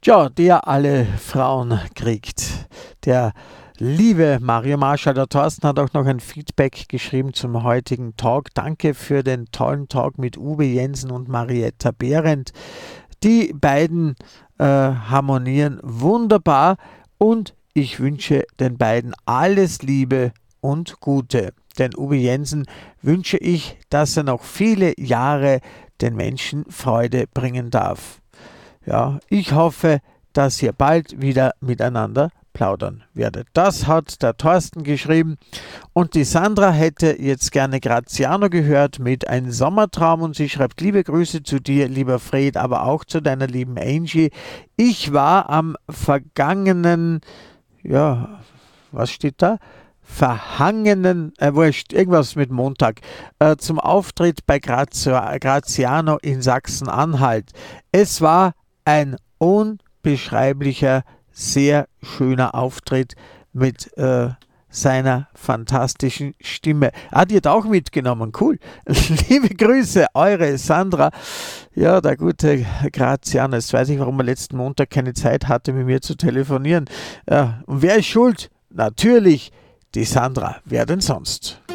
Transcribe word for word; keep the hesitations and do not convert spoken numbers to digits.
Ja, der alle Frauen kriegt. Der liebe Mario Marschall, der Thorsten hat auch noch ein Feedback geschrieben zum heutigen Talk. Danke für den tollen Talk mit Uwe Jensen und Marietta Behrendt. Die beiden äh, harmonieren wunderbar und ich wünsche den beiden alles Liebe und Gute. Denn Uwe Jensen wünsche ich, dass er noch viele Jahre den Menschen Freude bringen darf. Ja, ich hoffe, dass ihr bald wieder miteinander plaudern werdet. Das hat der Thorsten geschrieben und die Sandra hätte jetzt gerne Graziano gehört mit Ein Sommertraum und sie schreibt: Liebe Grüße zu dir, lieber Fred, aber auch zu deiner lieben Angie. Ich war am vergangenen, ja, was steht da? verhangenen, äh, wurscht, irgendwas mit Montag, äh, zum Auftritt bei Grazia, Graziano in Sachsen-Anhalt. Es war ein unbeschreiblicher, sehr schöner Auftritt mit äh, seiner fantastischen Stimme. Ah, die hat auch mitgenommen, cool. Liebe Grüße, eure Sandra. Ja, der gute Graziano, jetzt weiß ich, warum er letzten Montag keine Zeit hatte, mit mir zu telefonieren. Ja, und wer ist schuld? Natürlich die Sandra. Wer denn sonst?